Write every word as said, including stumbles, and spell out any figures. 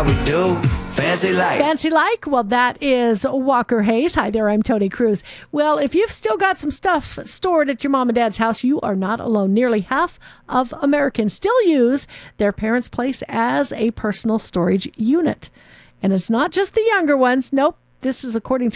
we do. Fancy like. Fancy like? Well, that is Walker Hayes. Hi there, I'm Tony Cruz. Well, if you've still got some stuff stored at your mom and dad's house, you are not alone. Nearly half of Americans still use their parents' place as a personal storage unit. And it's not just the younger ones. Nope. This is according to